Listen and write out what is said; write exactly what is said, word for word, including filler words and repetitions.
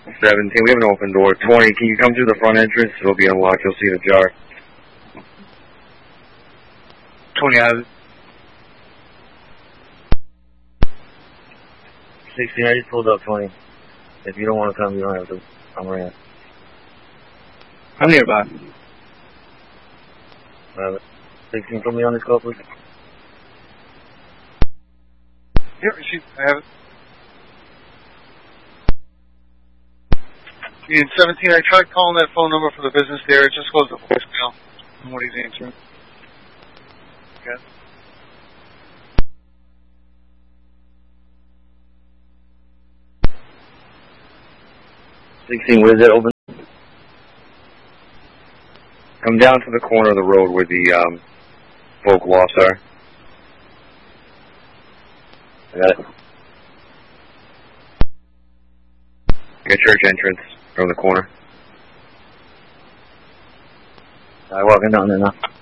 seventeen, we have an open door. twenty, can you come through the front entrance? It'll be unlocked, you'll see the jar. twenty out of it. sixteen, I just pulled up twenty. If you don't want to come, you don't have to. I'm around. I'm nearby. Uh, sixteen, put me on this call, please. Here, she, I have it. In seventeen, I tried calling that phone number for the business there. It just goes to voicemail. And what he's answering. Okay. sixteen, where's that open? Come down to the corner of the road where the um, folk lofts are. I got it. Get church entrance from the corner. I'm walking down there now.